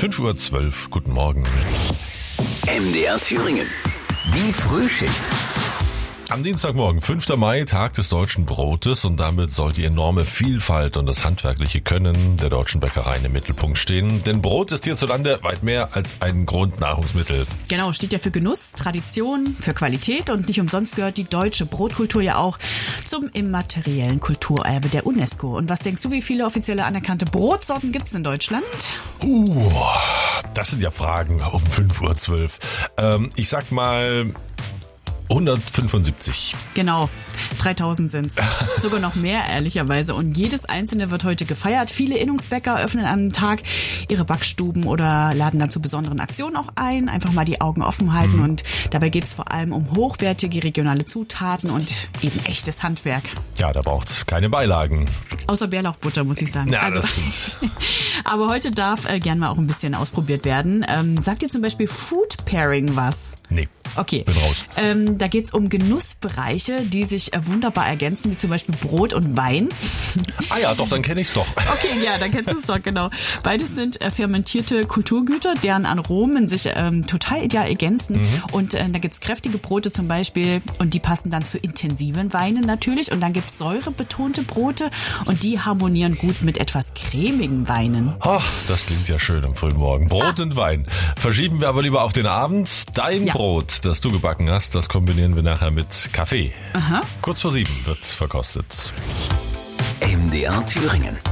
5:12 Uhr, guten Morgen. MDR Thüringen, die Frühschicht. Am Dienstagmorgen, 5. Mai, Tag des deutschen Brotes, und damit soll die enorme Vielfalt und das handwerkliche Können der deutschen Bäckereien im Mittelpunkt stehen. Denn Brot ist hierzulande weit mehr als ein Grundnahrungsmittel. Genau, steht ja für Genuss, Tradition, für Qualität, und nicht umsonst gehört die deutsche Brotkultur ja auch zum immateriellen Kulturerbe der UNESCO. Und was denkst du, wie viele offizielle anerkannte Brotsorten gibt es in Deutschland? Das sind ja Fragen um 5:12 Uhr. Ich sag mal 175. Genau, 3000 sind's. Sogar noch mehr, ehrlicherweise. Und jedes einzelne wird heute gefeiert. Viele Innungsbäcker öffnen am Tag ihre Backstuben oder laden dann zu besonderen Aktionen auch ein. Einfach mal die Augen offen halten. Und dabei geht's vor allem um hochwertige regionale Zutaten und eben echtes Handwerk. Ja, da braucht's keine Beilagen. Außer Bärlauchbutter, muss ich sagen. Ja, das stimmt. Aber heute darf gern mal auch ein bisschen ausprobiert werden. Sagt dir zum Beispiel Food Pairing was? Nee. Okay. Bin raus. Da geht's um Genussbereiche, die sich wunderbar ergänzen, wie zum Beispiel Brot und Wein. Ah ja, doch, dann kenne ich's doch. Okay, ja, dann kennst du es doch, genau. Beides sind fermentierte Kulturgüter, deren Aromen sich total ideal ergänzen. Und da gibt's kräftige Brote zum Beispiel, und die passen dann zu intensiven Weinen natürlich. Und dann gibt's säurebetonte Brote, und die harmonieren gut mit etwas cremigen Weinen. Ach, das klingt ja schön am frühen Morgen. Brot und Wein. Verschieben wir aber lieber auf den Abend. Dein Brot, das du gebacken hast, das kombinieren wir nachher mit Kaffee. Aha. Kurz vor 7 wird verkostet. MDR Thüringen.